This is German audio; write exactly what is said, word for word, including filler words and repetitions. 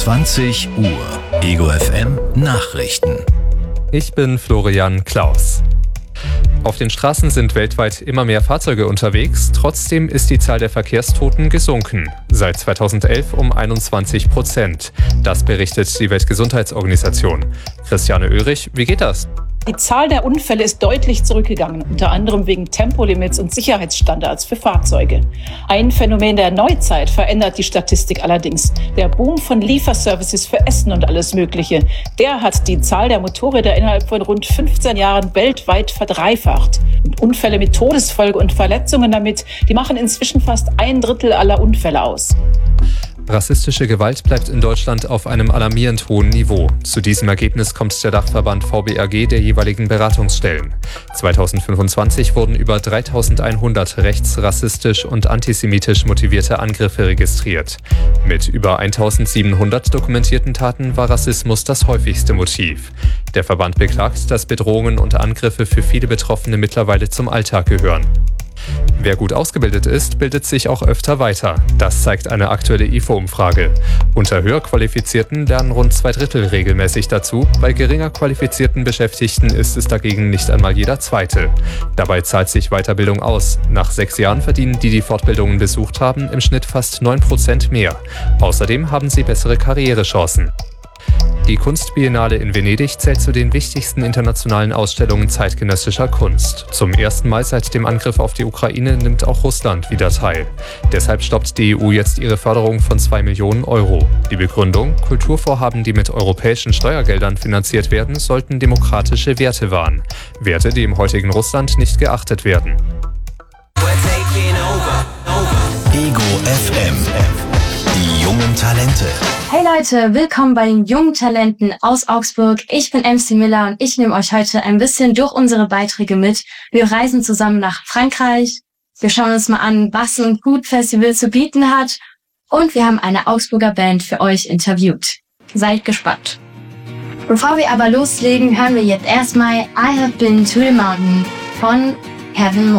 zwanzig Uhr. Ego F M Nachrichten. Ich bin Florian Klaus. Auf den Straßen sind weltweit immer mehr Fahrzeuge unterwegs, trotzdem ist die Zahl der Verkehrstoten gesunken. Seit zweitausendelf um einundzwanzig Prozent. Das berichtet die Weltgesundheitsorganisation. Christiane Oehrich, wie geht das? Die Zahl der Unfälle ist deutlich zurückgegangen, unter anderem wegen Tempolimits und Sicherheitsstandards für Fahrzeuge. Ein Phänomen der Neuzeit verändert die Statistik allerdings. Der Boom von Lieferservices für Essen und alles Mögliche, der hat die Zahl der Motorräder innerhalb von rund fünfzehn Jahren weltweit verdreifacht. Und Unfälle mit Todesfolge und Verletzungen damit, die machen inzwischen fast ein Drittel aller Unfälle aus. Rassistische Gewalt bleibt in Deutschland auf einem alarmierend hohen Niveau. Zu diesem Ergebnis kommt der Dachverband V B R G der jeweiligen Beratungsstellen. zweitausendfünfundzwanzig wurden über dreitausendeinhundert rechts-, rassistisch und antisemitisch motivierte Angriffe registriert. Mit über eintausendsiebenhundert dokumentierten Taten war Rassismus das häufigste Motiv. Der Verband beklagt, dass Bedrohungen und Angriffe für viele Betroffene mittlerweile zum Alltag gehören. Wer gut ausgebildet ist, bildet sich auch öfter weiter. Das zeigt eine aktuelle I F O-Umfrage. Unter höher Qualifizierten lernen rund zwei Drittel regelmäßig dazu. Bei geringer qualifizierten Beschäftigten ist es dagegen nicht einmal jeder Zweite. Dabei zahlt sich Weiterbildung aus. Nach sechs Jahren verdienen die, die Fortbildungen besucht haben, im Schnitt fast neun Prozent mehr. Außerdem haben sie bessere Karrierechancen. Die Kunstbiennale in Venedig zählt zu den wichtigsten internationalen Ausstellungen zeitgenössischer Kunst. Zum ersten Mal seit dem Angriff auf die Ukraine nimmt auch Russland wieder teil. Deshalb stoppt die E U jetzt ihre Förderung von zwei Millionen Euro. Die Begründung: Kulturvorhaben, die mit europäischen Steuergeldern finanziert werden, sollten demokratische Werte wahren. Werte, die im heutigen Russland nicht geachtet werden. Ego F M. Die jungen Talente. Hey Leute, willkommen bei den jungen Talenten aus Augsburg. Ich bin M C Miller und ich nehme euch heute ein bisschen durch unsere Beiträge mit. Wir reisen zusammen nach Frankreich. Wir schauen uns mal an, was ein Gut Festival zu bieten hat. Und wir haben eine Augsburger Band für euch interviewt. Seid gespannt. Bevor wir aber loslegen, hören wir jetzt erstmal I Have Been to the Mountain von Kevin Moore.